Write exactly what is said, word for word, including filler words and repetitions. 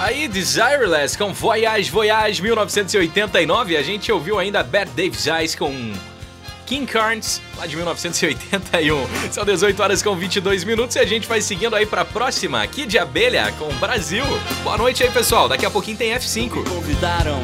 Aí, Desireless com Voyage, Voyage, mil novecentos e oitenta e nove. A gente ouviu ainda Bette Davis Eyes com King Carnes, lá de mil novecentos e oitenta e um. São dezoito horas com vinte e dois minutos e a gente vai seguindo aí pra próxima, Kid Abelha com Brasil. Boa noite aí, pessoal. Daqui a pouquinho tem F cinco. Me convidaram